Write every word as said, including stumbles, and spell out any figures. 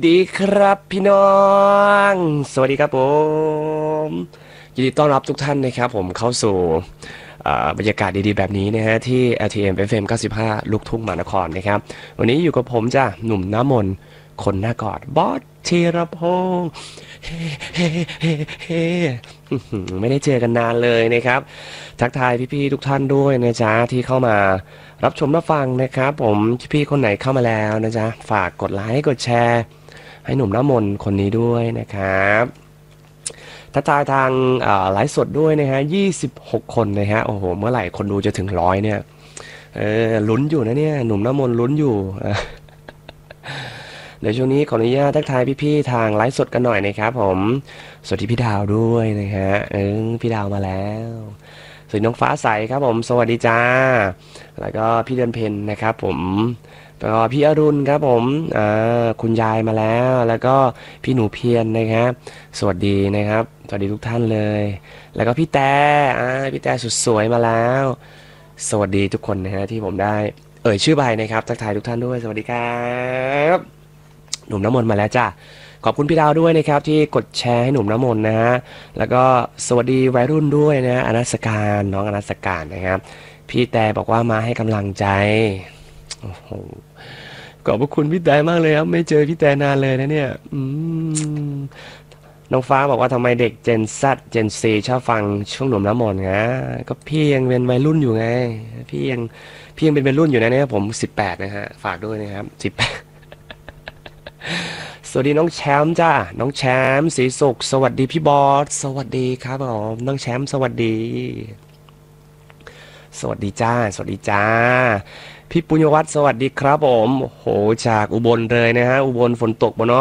ดีครับพี่น้องสวัสดีครับผมยินดีต้อนรับทุกท่านนะครับผมเข้าสู่อ่าบรรยากาศดีๆแบบนี้นะฮะที่ แอล ที เอ็ม เอฟ เอ็ม เก้าสิบห้าลูกทุ่งมหานครนะครับวันนี้อยู่กับผมจ้ะหนุ่มน้ำมนต์คนหน้ากอดบอสธีรพงษ์เฮ้เฮ้เฮ้เฮ้อื้อหือไม่ได้เจอกันนานเลยนะครับทักทายพี่ๆทุกท่านด้วยนะจ๊ะที่เข้ามารับชมรับฟังนะครับผมพี่ๆคนไหนเข้ามาแล้วนะจ๊ะฝากกดไลค์กดแชร์ ให้หนุ่มน้ำมนต์คนนี้ด้วยนะครับถ้าทายทางอ่าไลฟ์สดด้วยนะฮะยี่สิบหกคนนะฮะโอ้โหเมื่อไหร่คนดูจะถึงร้อยเนี่ยเออลุ้นอยู่นะเนี่ยหนุ่มน้ำมนต์ลุ้นอยู่อ่ะเดี๋ยวช่วงนี้ขออนุญาตทักทายพี่ๆทางไลฟ์สดกันหน่อยนะครับผมสวัสดีพี่ดาวด้วยนะฮะเออพี่ดาวมาแล้วสวัสดีน้องฟ้าใสครับผมสวัสดีจ้าแล้วก็พี่เดือนเพ็ญนะครับผม แล้วก็พี่อรุณครับผมอ่าคุณยายมาแล้ว แล้วก็พี่หนูเพียรนะครับ สวัสดีนะครับ สวัสดีทุกท่านเลย แล้วก็พี่แต่อ่าพี่แต่สุดสวยมาแล้ว สวัสดีทุกคนนะฮะที่ผมได้เอ่ยชื่อไปนะครับทักทายทุกท่านด้วย สวัสดีครับหนุ่มน้ำมนต์มาแล้วจ้าขอบคุณพี่ดาวด้วยนะครับที่กดแชร์ให้หนุ่มน้ำมนต์นะฮะแล้วก็สวัสดีวัยรุ่นด้วยนะอนัสการน้องอนัสการนะครับพี่แต่บอกว่ามาให้กำลังใจโอ้โห ขอบพระคุณพี่แต่มากเลยครับไม่เจอพี่แต่นานเลยนะเนี่ยอืมน้องฟ้าบอกว่าทำไมเด็ก Gen Z Gen Z ชอบฟังช่วงหนุ่มน้ำมนต์นะก็พี่ยังเป็นวัยรุ่นอยู่ไงพี่ยังพี่ยังเป็นวัยรุ่นอยู่นะเนี่ยผมสิบแปดนะฮะฝากด้วยนะครับสิบแปดสวัสดีน้องแชมป์จ้าน้องแชมป์ศรีสุขสวัสดีพี่บอสสวัสดีครับผมน้องแชมป์สวัสดี สวัสดีจ้า สวัสดีจ้า พี่ปุญญวัฒน์สวัสดีครับผมโอ้โหจากอุบลเลยนะฮะ อุบลฝนตกบ่เนาะ